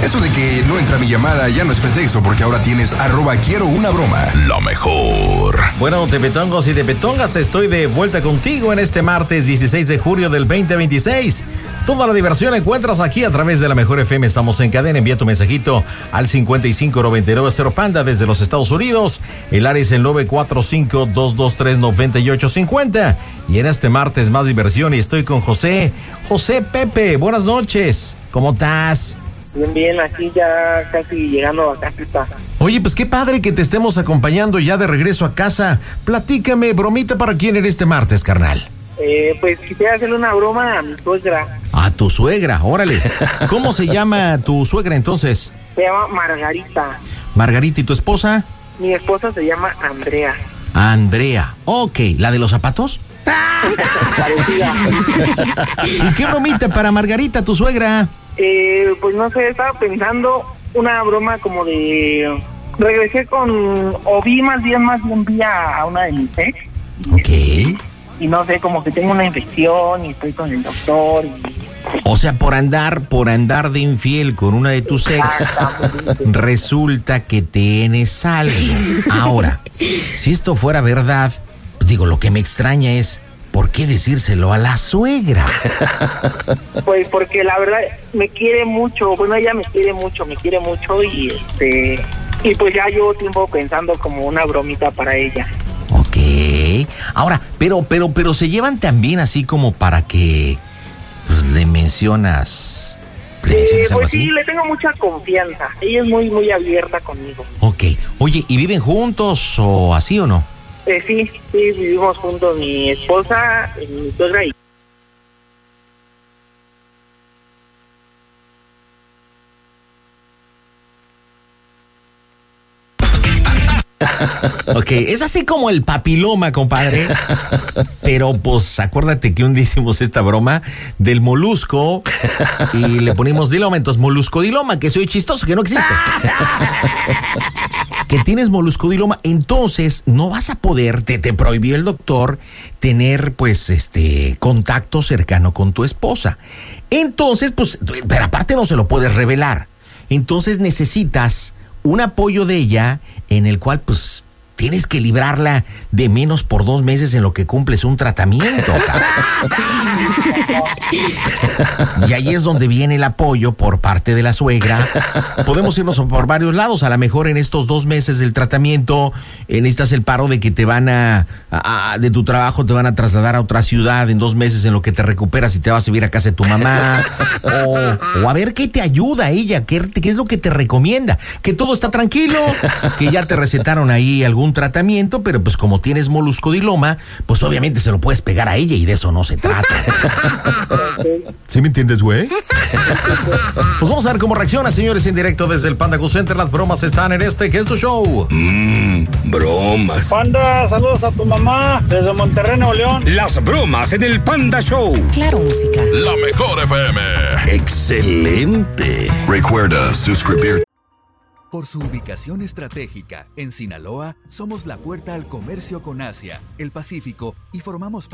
Eso de que no entra mi llamada ya no es pretexto, porque ahora tienes @quiero una broma. Lo mejor. Bueno, tepetongos y tepetongas, estoy de vuelta contigo en este martes 16 de julio del 2026. Toda la diversión encuentras aquí a través de la Mejor FM. Estamos en cadena. Envía tu mensajito al 5599 Panda desde los Estados Unidos. El área es el 945-223-9850. Y en este martes más diversión y estoy con José. José Pepe, buenas noches. ¿Cómo estás? Bien, bien, aquí ya casi llegando a casita. Oye, pues qué padre que te estemos acompañando ya de regreso a casa. Platícame, bromita, ¿para quién eres este martes, carnal? Pues quisiera hacerle una broma a mi suegra. A tu suegra, órale. ¿Cómo se llama tu suegra entonces? Se llama Margarita. Margarita, ¿y tu esposa? Mi esposa se llama Andrea. Andrea, ok. ¿La de los zapatos? ¿Y qué bromita para Margarita, tu suegra? Pues no sé, estaba pensando una broma como de... Regresé o vi más bien vi a una de mis ex. Ok. Y no sé, como que tengo una infección y estoy con el doctor y... O sea, por andar de infiel con una de tus ex, resulta que tienes algo. Ahora, si esto fuera verdad, pues digo, lo que me extraña es, ¿por qué decírselo a la suegra? Pues porque la verdad me quiere mucho, bueno, ella me quiere mucho y y pues ya llevo tiempo pensando como una bromita para ella. Ok. Ahora, pero se llevan también así como para que pues le mencionas algo pues así. Sí, le tengo mucha confianza. Ella es muy abierta conmigo. Ok. Oye, ¿y viven juntos o así o no? Sí, vivimos juntos, mi esposa, mi suegra y... Ok, es así como el papiloma, compadre. Pero pues acuérdate que un día hicimos esta broma del molusco y le ponimos diloma, entonces moluscodiloma, que soy chistoso, que no existe. Que tienes moluscodiloma, entonces no vas a poder, te prohibió el doctor tener pues contacto cercano con tu esposa. Entonces, pues, pero aparte no se lo puedes revelar. Entonces necesitas un apoyo de ella en el cual pues tienes que librarla de menos por 2 meses en lo que cumples un tratamiento. Y ahí es donde viene el apoyo por parte de la suegra. Podemos irnos por varios lados. A lo mejor en estos 2 meses del tratamiento necesitas el paro de que te van de tu trabajo te van a trasladar a otra ciudad en 2 meses en lo que te recuperas y te vas a vivir a casa de tu mamá. O a ver qué te ayuda ella, qué es lo que te recomienda. Que todo está tranquilo, que ya te recetaron ahí algún tratamiento, pero pues como tienes moluscodiloma, pues obviamente se lo puedes pegar a ella y de eso no se trata. ¿Sí me entiendes, güey? Pues vamos a ver cómo reacciona, señores, en directo desde el Panda Go Center. Las bromas están en que es tu show. Bromas. Panda, saludos a tu mamá desde Monterrey, Nuevo León. Las bromas en el Panda Show. Claro, música. La Mejor FM. Excelente. Recuerda suscribirte. Por su ubicación estratégica en Sinaloa, somos la puerta al comercio con Asia, el Pacífico y formamos